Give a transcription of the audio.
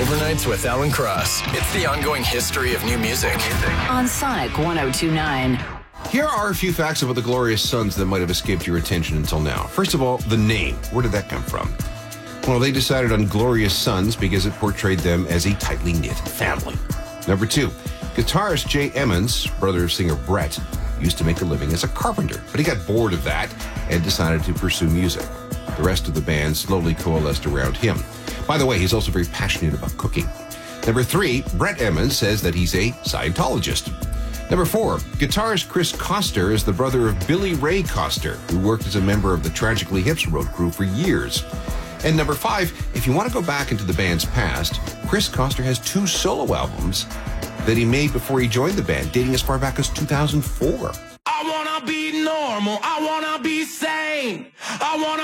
Overnights with Alan Cross. It's the ongoing history of new music. On Sonic 102.9. Here are a few facts about the Glorious Sons that might have escaped your attention until now. First of all, the name. Where did that come from? Well, they decided on Glorious Sons because it portrayed them as a tightly knit family. Number 2, guitarist Jay Emmons, brother of singer Brett, used to make a living as a carpenter, but he got bored of that and decided to pursue music. The rest of the band slowly coalesced around him. By the way, he's also very passionate about cooking. Number 3, Brett Emmons says that he's a Scientologist. Number 4, guitarist Chris Coster is the brother of Billy Ray Coster, who worked as a member of the Tragically Hip's road crew for years. And number 5, if you want to go back into the band's past, Chris Coster has 2 solo albums that he made before he joined the band, dating as far back as 2004. I wanna be normal, I wanna be sane, I wanna